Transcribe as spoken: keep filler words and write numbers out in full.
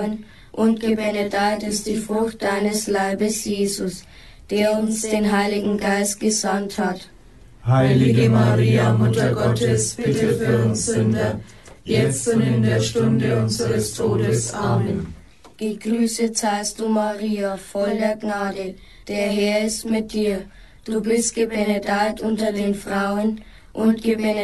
Frauen, und gebenedeit ist die Frucht deines Leibes, Jesus, der uns den Heiligen Geist gesandt hat. Heilige Maria, Mutter Gottes, bitte für uns Sünder, jetzt und in der Stunde unseres Todes. Amen. Gegrüßet seist du, Maria, voll der Gnade, der Herr ist mit dir. Du bist gebenedeit unter den Frauen, und gebenedeit